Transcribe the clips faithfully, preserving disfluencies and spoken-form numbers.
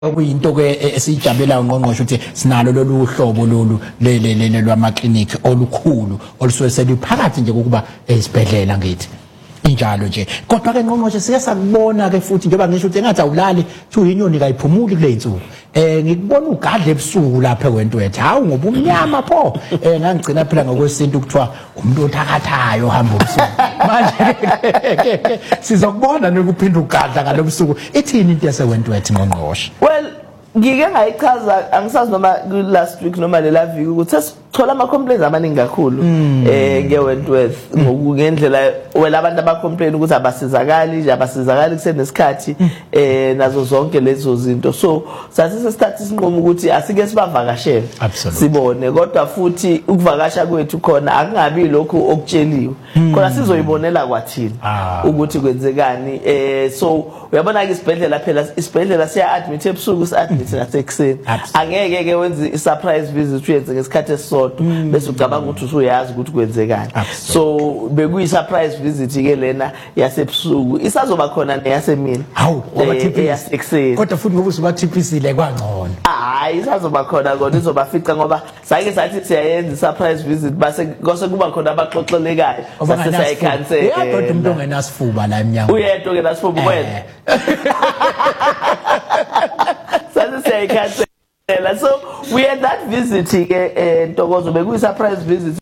Okuyinto ke esijabulayo ngqongqosho ukuthi sinalo lolu hlobo lolu lele lwama clinic olukhulu olusuke seliphakathi nje ukuba esibhedlela ngithi injalo nje kodwa ke ngqongqosho sike sakubona ke futhi njengoba ngisho ukuthi engathi awulali thu inyoni kayiphumuli kule insuku eh ngikubona ugadle ebusuku lapha eWentworth hawu ngoba umnyama pho eh ngangigcina phela ngokwesintu kuthiwa umuntu othakathayo ohamba ebusuku manje sizokubona nokuphinda ugadla ngalobusuku ithini into yaseWentworth ngqongqosho. Well, ngike ngayichaza angisazi noma last week noma lela viki ukuthi sithola ama complaints amaningi kakhulu eh ngeWentworth ngokungendlela wela abantu aba complain ukuthi abasizakali nje abasizakali kusenesikhathi eh nazo zonke lezo zinto so sathi sesithatha isinqumo ukuthi asike sibavakashele sibone kodwa futhi ukuvakasha kwethu khona akungabi lokho okutsheliwe khona sizoyibonela kwathini ukuthi kwenzekani eh so uyabona ke isibhedlela phela isibhedlela siya admit ebusuku si admit nasekuseni angeke ke wenze i surprise visit uyenze ngesikhathi esisodwa bese ucabanga ukuthi usuyazi ukuthi kwenzekani so bekuyi surprise visit ke lena yasebusuku isazoba khona neyasemini hawu yasekuseni kodwa futhi ngoba usubathiphisile kwangcono hayi isazoba khona kodwa izobafica ngoba sake sathi siyayenza surprise visit base kose kuba khona abaxoxelekayo sase sayikhansela yedwa umuntu ongenasifuba la eminyango uyedwa ke nasifuba wena sase sayikhansela so we had that visit ke eh Ntokozo bekuyi surprise visit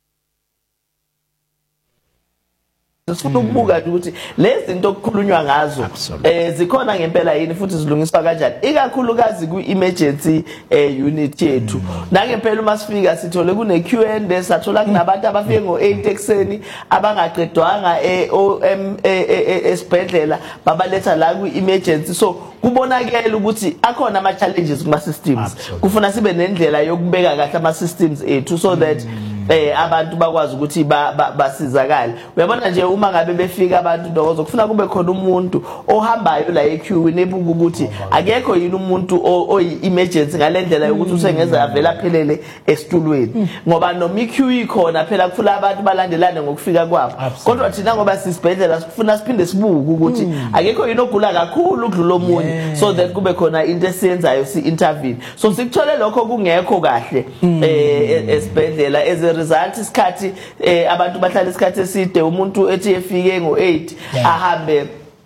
sifuna ukubuka ukuthi lezi zinto okukhulunywa ngazo eh zikhona ngempela yini futhi zilungiswa kanjani ikakhulukazi ku emergency eh unit yethu nangempela uma sifika sithole kune Q and A sathola kunabantu abafike ngo eight ekseni abangaqedwanga e O M esibhedlela babaletha la ku emergency so kubonakala ukuthi akhona ama challenges kuma systems kufuna sibe nendlela yokubeka kahle ama systems ethu so that eh abantu bakwazi ukuthi basizakale uyabona nje uma ngabe befika abantu Ntokozo kufuna kube khona umuntu ohambayo la equeue nebuka ukuthi akekho yini umuntu oyi emergency ngalendlela yokuthi usengeza avela phelele esitulweni ngoba noma iqueue ikhona phela kufuna abantu balandelane ngokufika kwabo kodwa thina ngoba sisibhedlela sifuna siphinde sibuke ukuthi akekho yini ogula kakhulu ukudlula omunye so that kube khona into esiyenzayo si intervene so sikuthole lokho kungekho kahle eh esibhedlela as a result isikhathi eh abantu bahlala isikhathi eside umuntu ethi efike ngo eight ahambe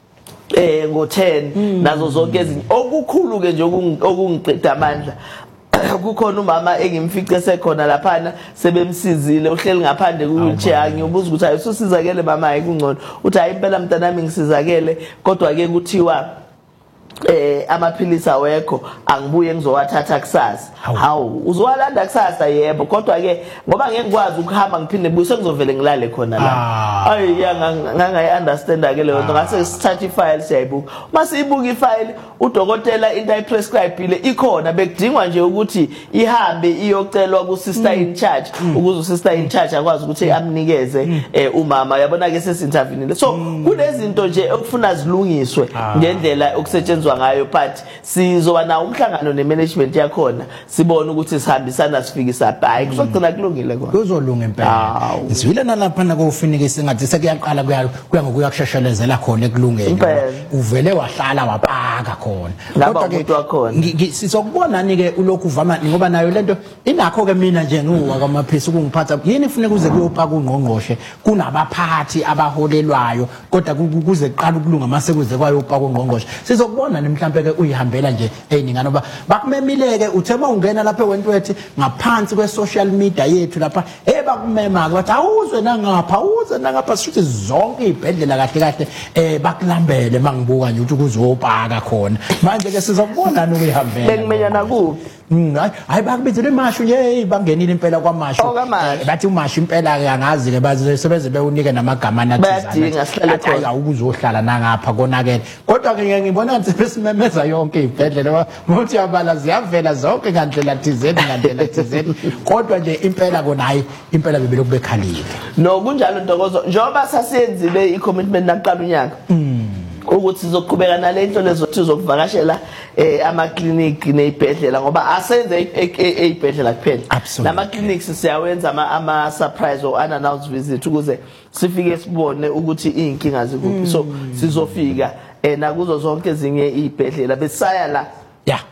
eh ngo ten nazo zonke izinto okukhulu ke nje okungiqeda amandla kukhona umama engimfice sekhona laphana sebemsizile uhleli ngaphandle ku wheelchair ngiyobuza ukuthi ayisosizakele mama hayi kungcono uthi hayi impela mntanami ngisizakele kodwa ke kuthiwa eh amaphilisi awekho angibuye ngizowathatha kusasa hawu uzowalanda kusasa yebo kodwa ke ngoba ngeke ngikwazi ukuhamba ngiphinde buyise ngizovele ngilale khona la ayi nganga understand ke leyo nto ngase sithatha ifile siyayibuka mase ibuka ifile udokotela into ayiprescribe ile ikhona bekudingwa nje ukuthi ihambe iyocelwa ku sister in charge ukuze u sister in charge akwazi ukuthi amnikeze umama yabona ke sesintervenile so kunezinto nje okufuna zilungiswe ngendlela okusetshenzwa ngayo but sizoba na umhlangano nemanagement yakhona sibone ukuthi sihambisana sifikisa hayi kuzogcina kulungile khona kuzolunga impela isivile nalapha na kofinike singathi sekuyaqala kuya kuya ngokuyakusheshelezela khona ekulungeni uvele wahlala wapaka khona kodwa ke sizokubonani ke ulokhu uvama ngoba nayo lento inakho ke mina nje nguwa kwamaphisi ukungiphatha yini kufanele kuze kuyopaka ungqongqoshe kunabaphathi abaholelwayo kodwa kuze kuqala ukulunga mase kuze kwayopaka ungqongqoshe sizokubona mhlambe ke uyihambela nje eyiningana ba bakumemileke uthema ungena lapha eWentworth ngaphansi kwe social media yethu lapha eh bakumema ke bathi awuzwe nangapha awuzwe nangapha sithi zonke izibhedlela kahle kahle eh bakulambele mangibuka nje ukuthi kuzopaka khona manje ke sizokubona nokuyihambela bekumenyana kuphi hayi hayi bakubizele imashu nje bangenile impela kwamashu bathi umashu impela ke angazi ke bazisebeze bewunike namagama nathizana sihlale ukuzohlala nangapha konakele kodwa ke ngibona ukuthi simemeza yonke ibhedlela ukuthi yabala ziyavela zonke ngandlela thizeni ngandlela thizeni kodwa nje impela kona hayi impela bebelokhu bekhalile no kunjalo Ntokozo njoba sasiyenzile i-commitment naqala unyaka ukuthi sizoqhubeka nalento lezothi zokuvakashela eh ama clinic nezibhedlela ngoba asenze ezibhedlela kuphela nama clinics siyawenza ama ama surprise or unannounced visit ukuze sifike sibone ukuthi inkinga zikuphi so sizofika eh nakuzo zonke ezinye izibhedlela besaya la yeah.